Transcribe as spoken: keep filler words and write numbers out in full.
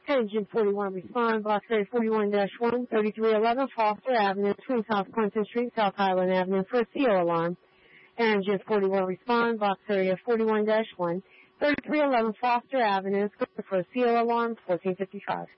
Engine forty-one, respond. Box area forty-one dash one, thirty-three eleven Foster Avenue, between South Clinton Street, South Highland Avenue, for a C O alarm. Engine forty-one, respond. Box area forty-one dash one, thirty-three eleven Foster Avenue, for a C O alarm, fourteen fifty-five.